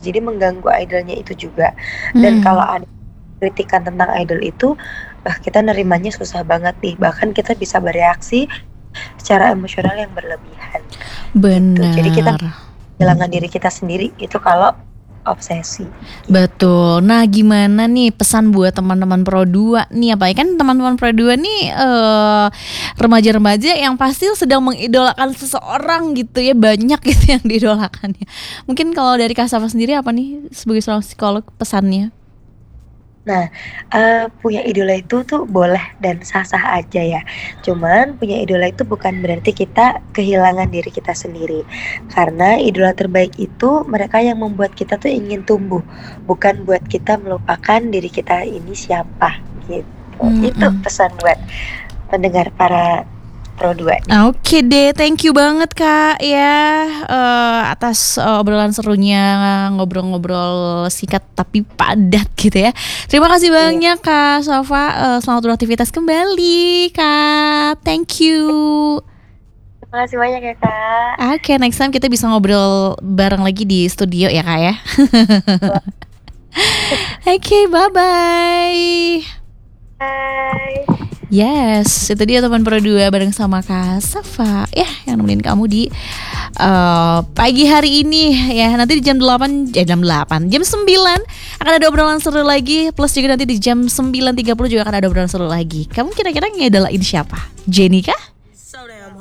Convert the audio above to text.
jadi mengganggu idolnya itu juga. Dan kalau Hmm, ada kritikan tentang idol itu, kita nerimanya susah banget nih, bahkan kita bisa bereaksi secara emosional yang berlebihan, gitu. Jadi kita bener. kehilangan diri kita sendiri itu kalau obsesi, gitu. Betul. Nah, gimana nih pesan buat teman-teman Pro 2 nih? Apalagi kan teman-teman Pro 2 nih remaja-remaja yang pasti sedang mengidolakan seseorang gitu ya, banyak gitu yang diidolakannya. Mungkin kalau dari Kak Safa sendiri apa nih sebagai seorang psikolog pesannya? Nah, punya idola itu tuh boleh dan sah-sah aja ya. Cuman punya idola itu bukan berarti kita kehilangan diri kita sendiri. Karena idola terbaik itu mereka yang membuat kita tuh ingin tumbuh, bukan buat kita melupakan diri kita ini siapa, gitu. Itu Mm-mm. pesan buat pendengar para Pro 2 nih. Oke deh, thank you banget Kak ya atas obrolan serunya, ngobrol-ngobrol singkat tapi padat gitu ya. Terima kasih Iya, banyak Kak Safa. Selamat beraktivitas kembali Kak. Thank you. terima kasih banyak ya, Kak. Oke, next time kita bisa ngobrol bareng lagi di studio ya Kak ya. Oke, bye-bye. Bye. Yes, itu dia teman Pro 2 bareng sama Kak Safa ya yang nemenin kamu di pagi hari ini ya. Nanti di jam 9 akan ada obrolan seru lagi, plus juga nanti di jam 9.30 juga akan ada obrolan seru lagi. Kamu kira-kira ngedalain siapa? Jenny kah?